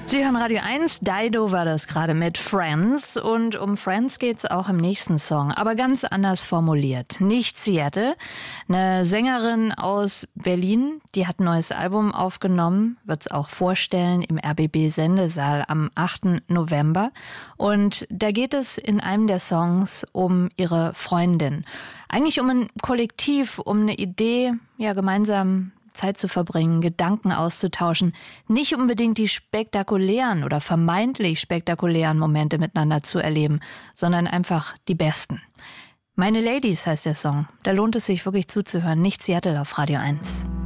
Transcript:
Sie hören Radio 1, Dido war das gerade mit Friends, und um Friends geht's auch im nächsten Song, aber ganz anders formuliert. Nicht Seattle, eine Sängerin aus Berlin, die hat ein neues Album aufgenommen, wird's auch vorstellen im RBB-Sendesaal am 8. November, und da geht es in einem der Songs um ihre Freundin. Eigentlich um ein Kollektiv, um eine Idee, ja, gemeinsam Zeit zu verbringen, Gedanken auszutauschen, nicht unbedingt die spektakulären oder vermeintlich spektakulären Momente miteinander zu erleben, sondern einfach die besten. Meine Ladies heißt der Song. Da lohnt es sich wirklich zuzuhören. Nicht Seattle auf Radio 1.